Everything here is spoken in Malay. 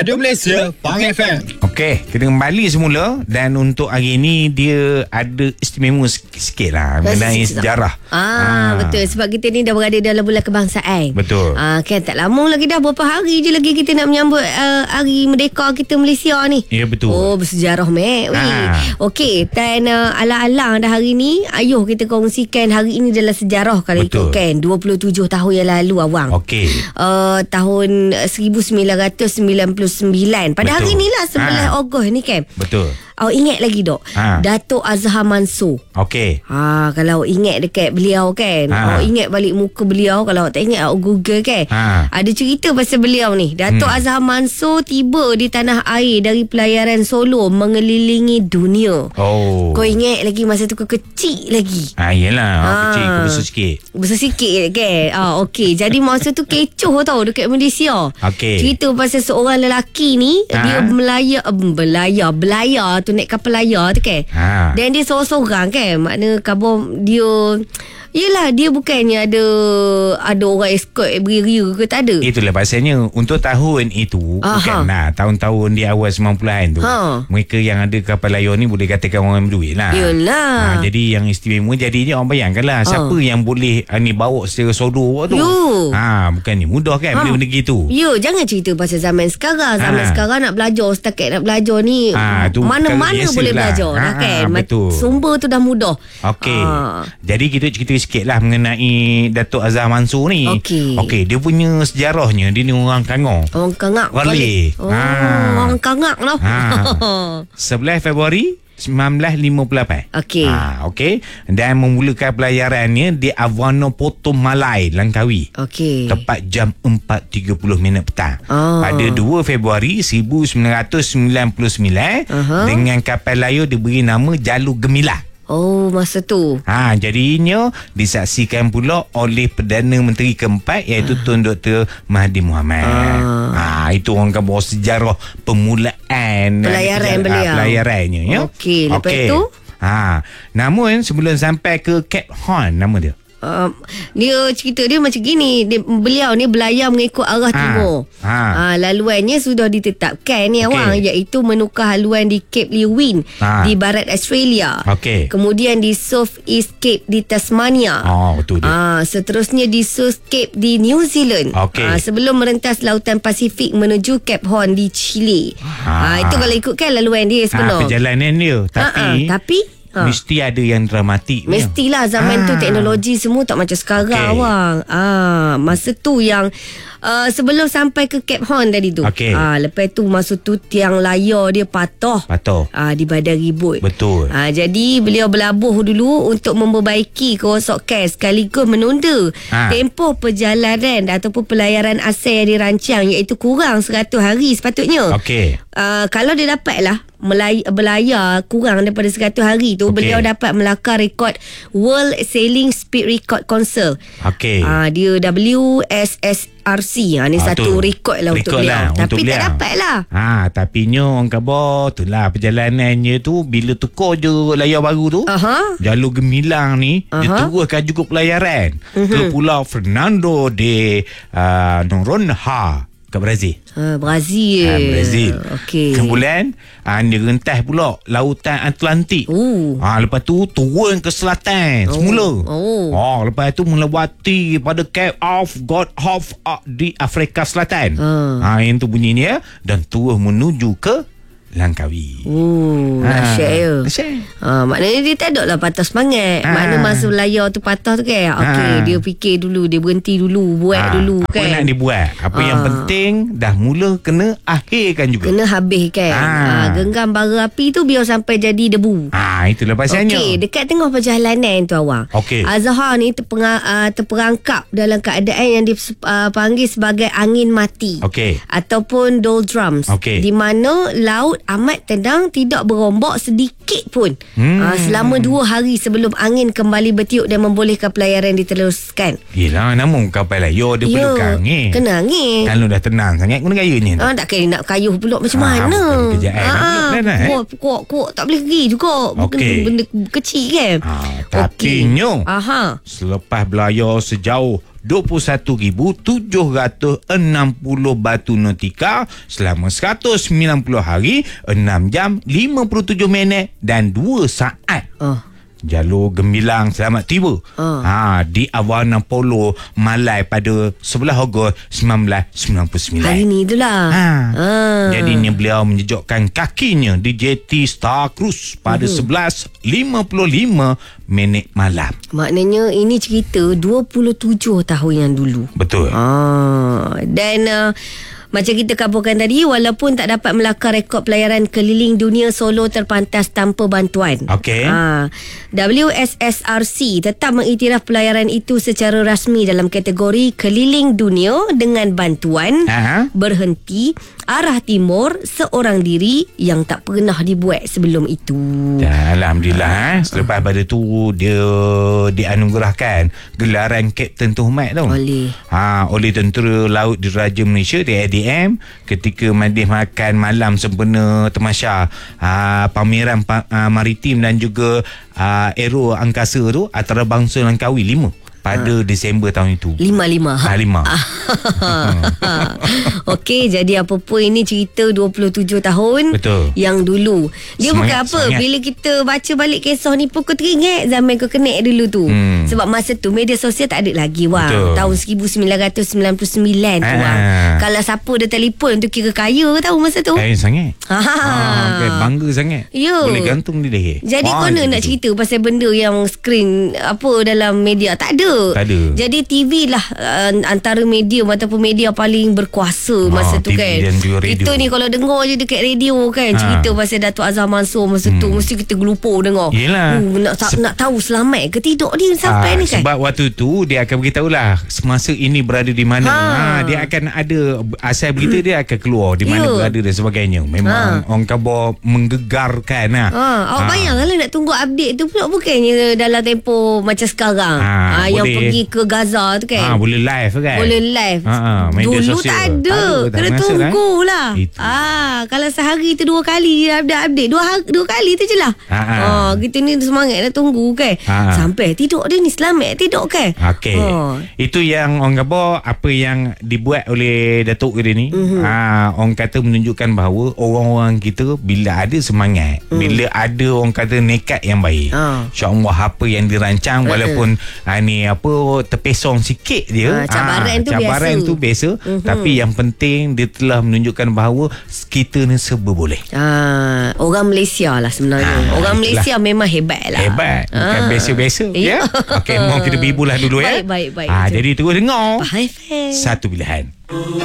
Radio Malaysia, Pang FM. Okey, kita kembali semula. Dan untuk hari ni dia ada istimewa sikit lah mengenai sejarah. Betul. Sebab kita ni dah berada dalam bulan kebangsaan. Betul. Kan tak lama lagi dah. Berapa hari je lagi kita nak menyambut Hari Merdeka kita Malaysia ni. Ya, betul. Oh, bersejarah mek. Okey, dan alang-alang dah hari ni, ayuh kita kongsikan hari ini dalam sejarah kalau ikutkan 27 tahun yang lalu awang. Okey. Tahun 1999. Pada hari ni lah 11 Ogos ni kan. Betul. Awak ingat lagi dok? Datuk Azhar Mansur. Okey. Kalau awak ingat dekat beliau kan, awak ingat balik muka beliau. Kalau awak tak ingat, awak Google kan. Ada cerita pasal beliau ni. Datuk Azhar Mansur tiba di tanah air dari pelayaran Solo mengelilingi dunia. Kau ingat lagi masa tu kau kecil lagi? Yelah, kecil kau besar sikit. Besar sikit kan. Okey. Jadi masa tu kecoh tau dekat Malaysia. Cerita pasal seorang lelaki ni, dia belayar tu, naik kapal layar tu kan. Dan dia seorang-seorang kan. Makna khabar dia, yelah, dia bukannya ada orang escort beria ke, tak ada. Itulah pasalnya untuk tahun itu. Bukanlah tahun-tahun di awal 90-an tu. Mereka yang ada kapal layar ni boleh katakan orang berduit lah. Yelah. Jadi yang istimewa jadinya orang bayangkanlah siapa yang boleh ni bawa secara solo tu. Bukannya mudah kan benda-benda gitu. Jangan cerita pasal zaman sekarang. Zaman sekarang nak belajar, setakat nak belajar ni mana-mana boleh belajar kan. Betul. Sumber tu dah mudah. Okey. Jadi kita cerita sikit lah mengenai Datuk Azhar Mansur ni. Okey, dia punya sejarahnya, dia ni orang Kangor. Orang Kangak. Orang Kangak lah. 11 Februari 1958. Okey. Dan memulakan pelayarannya di Avano Potong Malai, Langkawi. Tepat jam 4.30 petang. Pada 2 Februari 1999 dengan kapal layar diberi nama Jalur Gemilang. Masa tu. Jadinya disaksikan pula oleh Perdana Menteri keempat, iaitu Tun Dr. Mahathir Mohamad. Itu orang kata sejarah permulaan pelayarannya ya. Lepas tu namun sebelum sampai ke Cape Horn, nama dia dia cerita dia macam gini. Beliau ni belayar mengikut arah timur. Laluannya sudah ditetapkan ni awang, iaitu menukar haluan di Cape Leeuwin di barat Australia. Kemudian di South East Cape di Tasmania. Betul dia. Seterusnya di South Cape di New Zealand. Sebelum merentas lautan Pasifik menuju Cape Horn di Chile. Itu kalau ikutkan laluan dia sebenar. Perjalanan dia. Tapi mesti ada yang dramatik. Mestilah zaman tu teknologi semua tak macam sekarang awang. Masa tu yang sebelum sampai ke Cape Horn tadi tu. Lepas tu masa tu tiang layar dia patah. Di badan ribut. Betul. Jadi beliau berlabuh dulu untuk memperbaiki kerosakan sekaligus menunda tempoh perjalanan ataupun pelayaran asal yang dirancang, iaitu kurang 100 hari sepatutnya. Kalau dia dapatlah berlayar kurang daripada 100 hari tu, beliau dapat melakar rekod World Sailing Speed Record Council. Dia WSSRC. Ni satu rekod lah untuk beliau. Tapi tak dapat lah. Tapi orang khabar tu lah perjalanannya tu, bila tukar je layar baru tu, Jalur Gemilang ni dia teruskan juga pelayaran ke Pulau Fernando de Noronha ke Brazil. Brazil. Kemudian dia rentas pula lautan Atlantik. Lepas tu turun ke selatan semula. Lepas tu melewati pada Cape of God Hope di Afrika Selatan. Yang tu bunyinya, dan terus menuju ke Langkawi. Dahsyat ya. Maknanya dia tak ada lah patah semangat. Maknanya masa belayar tu patah tu kan. Dia fikir dulu, dia berhenti dulu, buat dulu kan. Apa nak dibuat? Apa yang penting dah mula kena akhirkan juga. Kena habiskan. Genggam bara api tu biar sampai jadi debu. Itulah pasalnya. Dekat tengah perjalanan tu awang, Azhar ni terperangkap dalam keadaan yang dipanggil sebagai angin mati ataupun doldrums, di mana laut amat tenang, tidak berombak sedikit pun selama 2 hari sebelum angin kembali bertiup dan membolehkan pelayaran diteruskan. Yelah, namun kapal layar dia perlukan angin. Kena angin. Kalau dah tenang sangat, guna gayunya. Tak kena nak kayuh pula macam mana. Kuat tak boleh pergi juga. Benda kecil kan. Tapinya selepas belayar sejauh 21,760 batu nautika selama 190 hari, 6 jam 57 minit dan 2 saat. Jalur Gemilang selamat tiba di Awana Polo Malai pada 11 Ogos 1999. Hari ni itulah. Jadinya beliau menjejukkan kakinya di JT Star Cruise pada 11.55 minit malam. Maknanya ini cerita 27 tahun yang dulu. Betul. Dan macam kita kabarkan tadi, walaupun tak dapat melakar rekod pelayaran keliling dunia solo terpantas tanpa bantuan. Okey. WSSRC tetap mengiktiraf pelayaran itu secara rasmi dalam kategori keliling dunia dengan bantuan berhenti arah timur seorang diri yang tak pernah dibuat sebelum itu. Alhamdulillah. Selepas pada tu dia dianugerahkan gelaran Kapten Tuhmat tau. Oleh Tentera Laut Diraja Malaysia TADM ketika madih makan malam sempena temasya pameran maritim dan juga aero angkasa tu antarabangsa Langkawi 5 pada Disember tahun itu. 5. Okey, jadi apa pun ini cerita 27 tahun. Betul. Yang dulu. Dia semangat, bukan apa. Semangat. Bila kita baca balik kisah ni pun kau teringat zaman kau kenek dulu tu. Sebab masa tu media sosial tak ada lagi wang. Tahun 1999 tu wang. Kalau siapa dia telefon tu kira kaya tahu masa tu. Kaya sangat. Bangga sangat. Boleh gantung di leher. Jadi kau nak cerita pasal benda yang skrin apa dalam media tak ada. Jadi TV lah antara medium ataupun media paling berkuasa masa tu kan. Kita ni kalau dengar je dekat radio kan cerita pasal Datuk Azhar Mansur masa tu mesti kita gelupur dengar. Nak tahu selamat ke tidak dia sampai ni kan. Sebab waktu tu dia akan beritahu lah semasa ini berada di mana. Dia akan ada asal berita dia akan keluar di mana berada dan sebagainya. Memang orang khabar menggegarkan lah. Awak bayangkan lah nak tunggu update tu pula bukannya dalam tempoh macam sekarang. Yang pergi ke Gaza tu kan. Boleh live kan. Boleh live. Media dulu sosial. tak ada. Kena tunggu lah. Kalau sehari tu 2 kali update. 2 kali tu je lah. Kita ni semangat nak tunggu kan. Sampai tidur dia ni selamat tidur kan. Okey. Itu yang orang khabar apa yang dibuat oleh Datuk dia ni. Orang kata menunjukkan bahawa orang-orang kita bila ada semangat, bila ada orang kata nekat yang baik, insya-Allah apa yang dirancang walaupun ni apa terpesong sikit dia cabaran tu biasa tapi yang penting dia telah menunjukkan bahawa kita ni serba boleh. Orang Malaysia lah sebenarnya. Orang Malaysia memang hebat lah. Hebat. Bukan biasa-biasa. Ya. Okey, mau kita bibulah dulu ya. Baik. Jadi terus dengar. Faham. Satu pilihan.